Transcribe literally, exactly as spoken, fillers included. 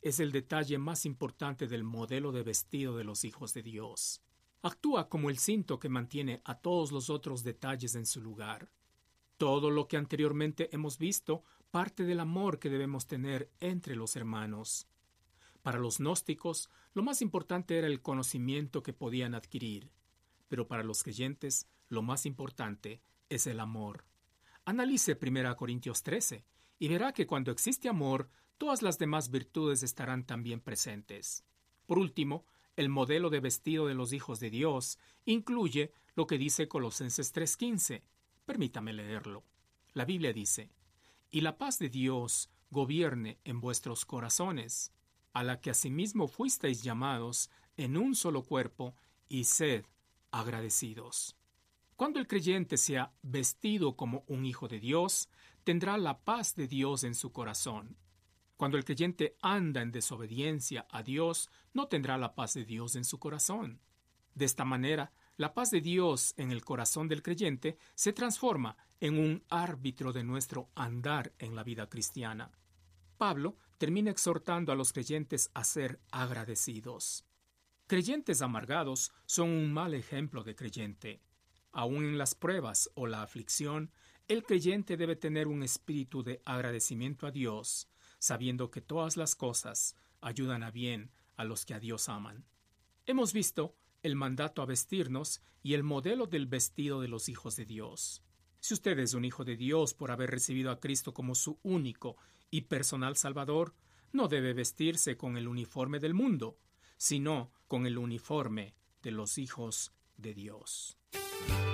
es el detalle más importante del modelo de vestido de los hijos de Dios. Actúa como el cinto que mantiene a todos los otros detalles en su lugar. Todo lo que anteriormente hemos visto parte del amor que debemos tener entre los hermanos. Para los gnósticos, lo más importante era el conocimiento que podían adquirir, pero para los creyentes, lo más importante es el amor. Analice primera Corintios trece y verá que cuando existe amor, todas las demás virtudes estarán también presentes. Por último, el modelo de vestido de los hijos de Dios incluye lo que dice Colosenses tres quince. Permítame leerlo. La Biblia dice: «Y la paz de Dios gobierne en vuestros corazones, a la que asimismo fuisteis llamados en un solo cuerpo, y sed agradecidos». Cuando el creyente sea vestido como un hijo de Dios, tendrá la paz de Dios en su corazón. Cuando el creyente anda en desobediencia a Dios, no tendrá la paz de Dios en su corazón. De esta manera, la paz de Dios en el corazón del creyente se transforma en un árbitro de nuestro andar en la vida cristiana. Pablo termina exhortando a los creyentes a ser agradecidos. Creyentes amargados son un mal ejemplo de creyente. Aún en las pruebas o la aflicción, el creyente debe tener un espíritu de agradecimiento a Dios, sabiendo que todas las cosas ayudan a bien a los que a Dios aman. Hemos visto el mandato a vestirnos y el modelo del vestido de los hijos de Dios. Si usted es un hijo de Dios por haber recibido a Cristo como su único y personal Salvador, no debe vestirse con el uniforme del mundo, sino con el uniforme de los hijos de Dios.